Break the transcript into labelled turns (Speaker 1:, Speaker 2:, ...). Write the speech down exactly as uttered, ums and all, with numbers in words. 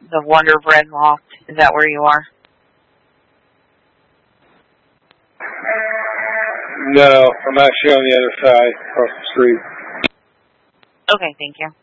Speaker 1: the Wonder Bread loft. Is that where you are?
Speaker 2: No, I'm actually on the other side, across the street.
Speaker 1: Okay, thank you.